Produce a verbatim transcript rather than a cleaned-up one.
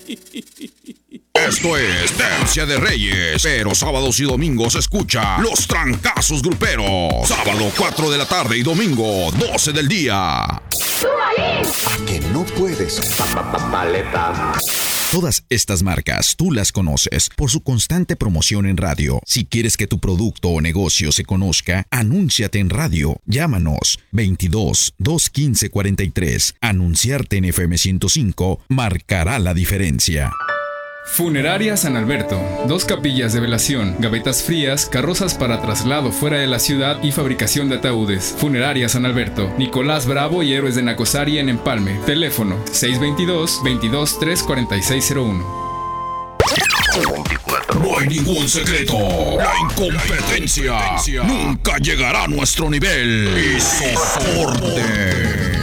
Esto es Tercia de Reyes, pero sábados y domingos escucha Los Trancazos Gruperos. Sábado cuatro de la tarde y domingo doce del día. ¿A que no puedes? Paleta. Todas estas marcas tú las conoces por su constante promoción en radio. Si quieres que tu producto o negocio se conozca, anúnciate en radio. Llámanos veintidós, doscientos quince, cuarenta y tres. Anunciarte en F M ciento cinco marcará la diferencia. Funeraria San Alberto. Dos capillas de velación, gavetas frías, carrozas para traslado fuera de la ciudad y fabricación de ataúdes. Funeraria San Alberto. Nicolás Bravo y Héroes de Nacosari en Empalme. Teléfono seis dos dos, veintidós, tres cuarenta y seis cero uno. No hay ningún secreto. La incompetencia nunca llegará a nuestro nivel. Y soporte.